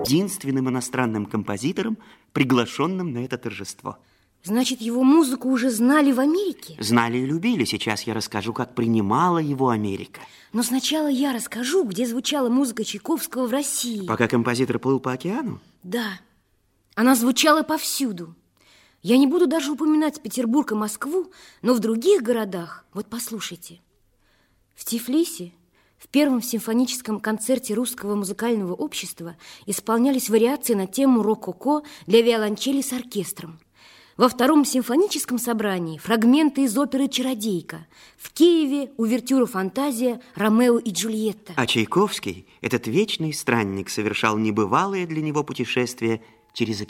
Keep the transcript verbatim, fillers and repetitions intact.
единственным иностранным композитором, приглашенным на это торжество. Значит, его музыку уже знали в Америке? Знали и любили. Сейчас я расскажу, как принимала его Америка. Но сначала я расскажу, где звучала музыка Чайковского в России. Пока композитор плыл по океану? Да, она звучала повсюду. Я не буду даже упоминать Петербург и Москву, но в других городах, вот послушайте. В Тифлисе в первом симфоническом концерте Русского музыкального общества исполнялись вариации на тему рококо для виолончели с оркестром. Во втором симфоническом собрании фрагменты из оперы «Чародейка». В Киеве увертюра «Фантазия» «Ромео и Джульетта». А Чайковский, этот вечный странник, совершал небывалое для него путешествие через океан.